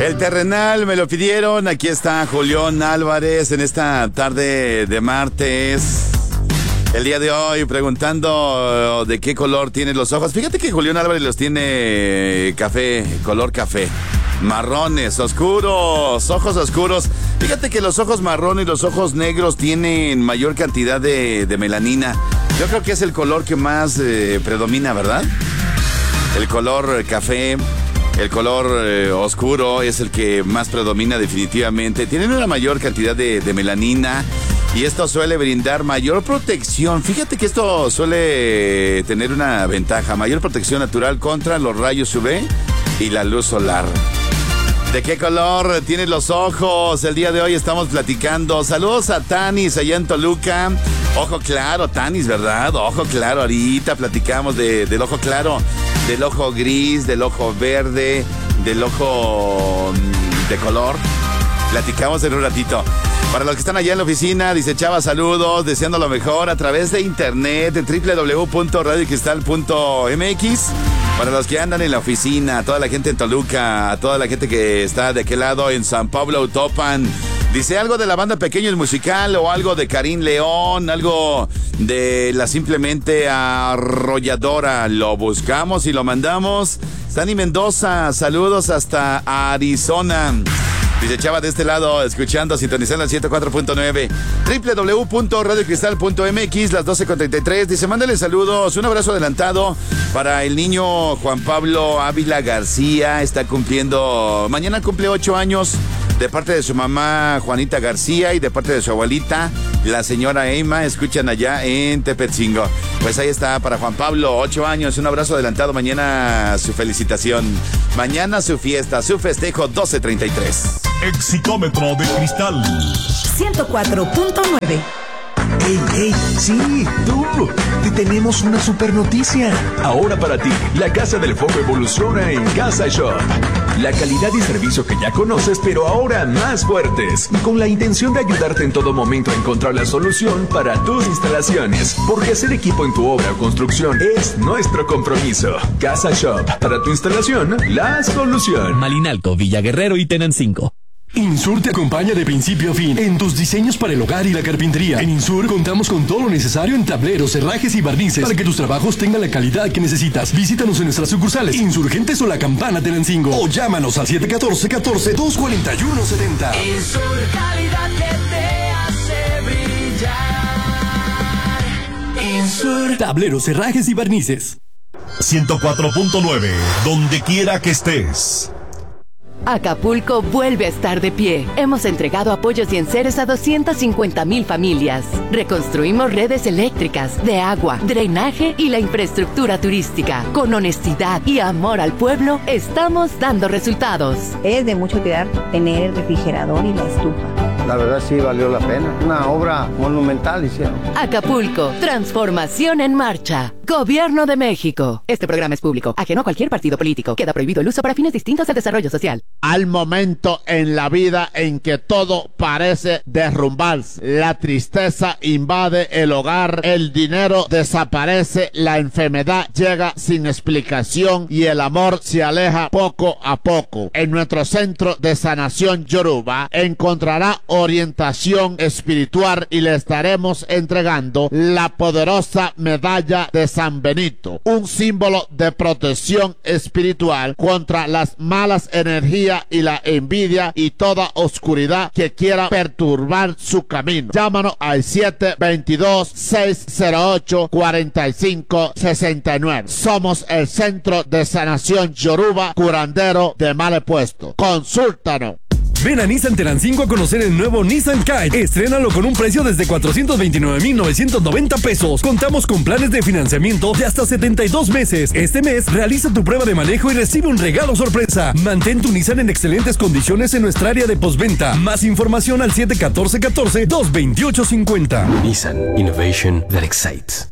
El terrenal me lo pidieron. Aquí está Julián Álvarez en esta tarde de martes. El día de hoy preguntando de qué color tienen los ojos. Fíjate que Julián Álvarez los tiene café, color café. Marrones, oscuros, ojos oscuros. Fíjate que los ojos marrones y los ojos negros tienen mayor cantidad de melanina. Yo creo que es el color que más predomina, ¿verdad? El color café, el color oscuro es el que más predomina definitivamente. Tienen una mayor cantidad de melanina y esto suele brindar mayor protección. Fíjate que esto suele tener una ventaja, mayor protección natural contra los rayos UV y la luz solar. ¿De qué color tienen los ojos? El día de hoy estamos platicando. Saludos a Tanis allá en Toluca. Ojo claro, Tanis, ¿verdad? Ojo claro, ahorita platicamos del ojo claro, del ojo gris, del ojo verde, del ojo de color. Platicamos en un ratito. Para los que están allá en la oficina, dice Chava, saludos, deseando lo mejor a través de internet, en www.radiocristal.mx. Para los que andan en la oficina, a toda la gente en Toluca, a toda la gente que está de aquel lado en San Pablo Autopan. Dice algo de la banda Pequeños Musical o algo de Karim León, algo de la simplemente arrolladora. Lo buscamos y lo mandamos. Dani Mendoza, saludos hasta Arizona. Dice Chava de este lado, escuchando, sintonizando el 104.9, www.radiocristal.mx, las 12:33. Dice, mándale saludos, un abrazo adelantado para el niño Juan Pablo Ávila García. Está cumpliendo, mañana cumple 8 años, de parte de su mamá Juanita García y de parte de su abuelita, la señora Emma. Escuchan allá en Tepetzingo. Pues ahí está para Juan Pablo, 8 años, un abrazo adelantado. Mañana su felicitación, mañana su fiesta, su festejo, 12:33. Exitómetro de cristal 104.9. ¡Ey! ¡Sí! ¡Tú! Te tenemos una super noticia. Ahora para ti, la Casa del Foco evoluciona en Casa Shop. La calidad y servicio que ya conoces, pero ahora más fuertes. Y con la intención de ayudarte en todo momento a encontrar la solución para tus instalaciones. Porque hacer equipo en tu obra o construcción es nuestro compromiso. Casa Shop. Para tu instalación, la solución. Malinalco, Villa Guerrero y Tenancingo. Insur te acompaña de principio a fin en tus diseños para el hogar y la carpintería. En Insur contamos con todo lo necesario en tableros, herrajes y barnices para que tus trabajos tengan la calidad que necesitas. Visítanos en nuestras sucursales Insurgentes o La Campana Tenancingo o llámanos al 714-241-70. Insur, calidad que te hace brillar. Insur. Tableros, herrajes y barnices. 104.9, donde quiera que estés. Acapulco vuelve a estar de pie. Hemos entregado apoyos y enseres a 250,000 familias. Reconstruimos redes eléctricas, de agua, drenaje y la infraestructura turística. Con honestidad y amor al pueblo, estamos dando resultados. Es de mucho cuidar tener el refrigerador y la estufa. La verdad sí valió la pena. Una obra monumental hicieron. Acapulco, transformación en marcha. Gobierno de México. Este programa es público, ajeno a cualquier partido político. Queda prohibido el uso para fines distintos al desarrollo social. Al momento en la vida en que todo parece derrumbarse, la tristeza invade el hogar, el dinero desaparece, la enfermedad llega sin explicación y el amor se aleja poco a poco. En nuestro centro de sanación Yoruba encontrará orientación espiritual y le estaremos entregando la poderosa medalla de San Benito, un símbolo de protección espiritual contra las malas energías y la envidia y toda oscuridad que quiera perturbar su camino. Llámanos al 722-608-4569. Somos el Centro de Sanación Yoruba, curandero de mal puesto. Consúltanos. Ven a Nissan Tenancingo a conocer el nuevo Nissan Kite. Estrénalo con un precio desde 429,990 pesos. Contamos con planes de financiamiento de hasta 72 meses. Este mes realiza tu prueba de manejo y recibe un regalo sorpresa. Mantén tu Nissan en excelentes condiciones en nuestra área de postventa. Más información al 714-228-50. Nissan Innovation that excites.